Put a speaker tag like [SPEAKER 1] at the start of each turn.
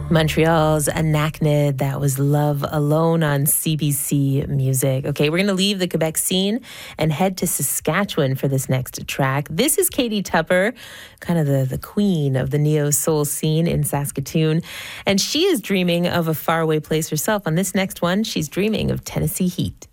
[SPEAKER 1] Montreal's Anachnid, that was Love Alone on CBC Music. Okay, we're going to leave the Quebec scene and head to Saskatchewan for this next track. This is Katie Tupper, kind of the queen of the neo-soul scene in Saskatoon. And she is dreaming of a faraway place herself. On this next one, she's dreaming of Tennessee Heat.